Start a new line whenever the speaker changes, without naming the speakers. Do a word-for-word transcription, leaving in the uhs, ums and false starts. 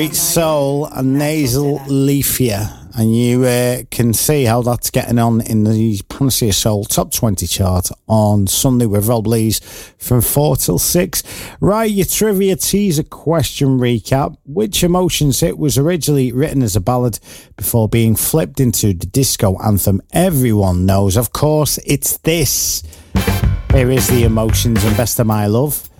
Soul and Nasal Leafia, and you uh, can see how that's getting on in the Panacea Soul Top twenty chart on Sunday with Rob Lees from four till six. Right, your trivia teaser question recap. Which Emotions hit was originally written as a ballad before being flipped into the disco anthem everyone knows? Of course, it's this. Here is the Emotions and Best of My Love.